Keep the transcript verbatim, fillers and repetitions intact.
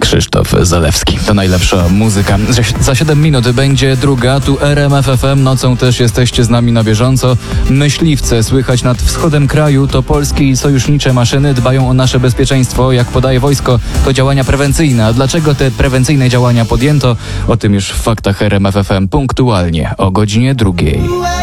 Krzysztof Zalewski. To najlepsza muzyka. Za siedem minut będzie druga, tu R M F F M. Nocą też jesteście z nami na bieżąco. Myśliwce słychać nad wschodem kraju. To polskie i sojusznicze maszyny dbają o nasze bezpieczeństwo. Jak podaje wojsko, to działania prewencyjne. A dlaczego te prewencyjne działania podjęto? O tym już w faktach R M F F M punktualnie o godzinie drugiej.